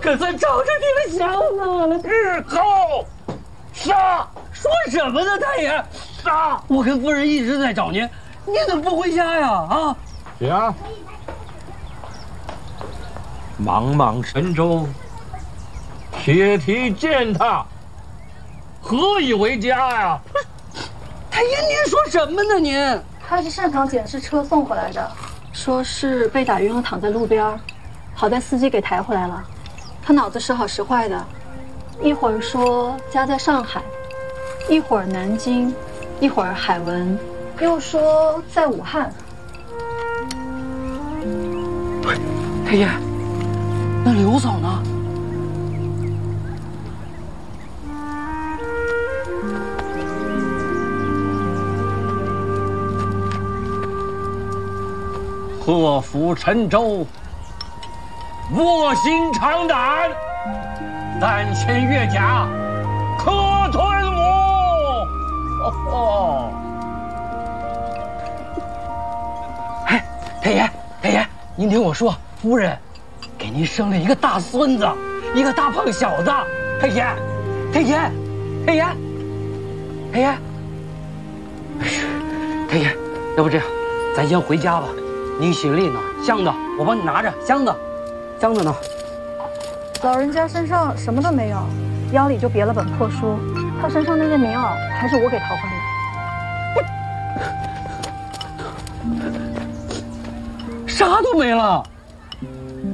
可算找着你了，小子！ 日后杀！ 说什么呢，太爷？ 杀！ 我跟夫人一直在找您，您怎么不回家呀？啊！ 行。茫茫神州，铁蹄践踏，何以为家呀？ 太爷，您说什么呢？您他是擅长检视车送回来的，说是被打晕了，躺在路边，好在司机给抬回来了。他脑子时好时坏的，一会儿说家在上海，一会儿南京，一会儿海文，又说在武汉。 太爷，那刘嫂呢？ 祸福沉舟，卧薪尝胆，3000越甲，可吞我。哦， 哎，太爷，您听我说，夫人给您生了一个大孙子，一个大胖小子。太爷，哎呀，太爷，要不这样，咱先回家吧。你行李呢？箱子我帮你拿着，箱子呢？ 老人家身上什么都没有，腰里就别了本破书，他身上那件棉袄还是我给淘换的。 啥都没了。